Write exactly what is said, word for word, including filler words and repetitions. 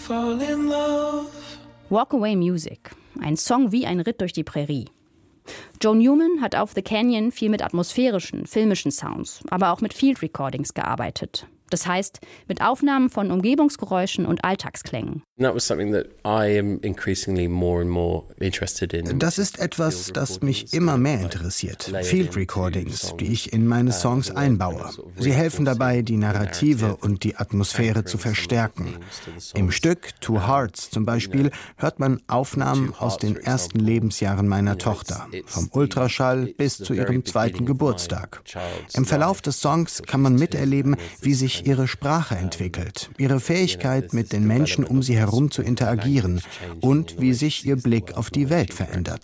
fall in love. Walk Away Music, ein Song wie ein Ritt durch die Prärie. Joe Newman hat auf The Canyon viel mit atmosphärischen, filmischen Sounds, aber auch mit Field Recordings gearbeitet. Das heißt, mit Aufnahmen von Umgebungsgeräuschen und Alltagsklängen. Das ist etwas, das mich immer mehr interessiert. Field Recordings, die ich in meine Songs einbaue. Sie helfen dabei, die Narrative und die Atmosphäre zu verstärken. Im Stück Two Hearts zum Beispiel hört man Aufnahmen aus den ersten Lebensjahren meiner Tochter, vom Ultraschall bis zu ihrem zweiten Geburtstag. Im Verlauf des Songs kann man miterleben, wie sich ihre Sprache entwickelt, ihre Fähigkeit, mit den Menschen um sie herum zu interagieren und wie sich ihr Blick auf die Welt verändert.